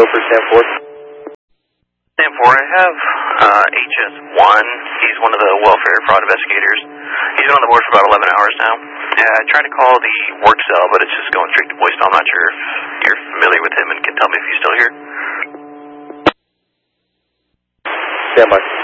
for Stand 4. Stand 4, I have HS1. He's one of the welfare fraud investigators. He's been on the board for about 11 hours now. I tried to call the work cell, but it's just going straight to voicemail. I'm not sure if you're familiar with him and can tell me if he's still here. Stand by.